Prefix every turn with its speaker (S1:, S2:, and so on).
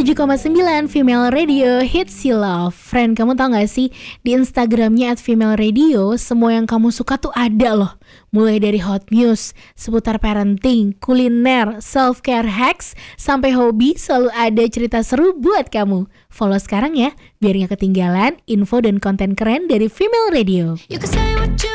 S1: 107,9 Female Radio Hits You Love. Friend, kamu tau gak sih, di Instagramnya @female_radio semua yang kamu suka tuh ada loh. Mulai dari hot news, seputar parenting, kuliner, self-care hacks, sampai hobi, selalu ada cerita seru buat kamu. Follow sekarang ya, biar gak ketinggalan info dan konten keren dari Female Radio.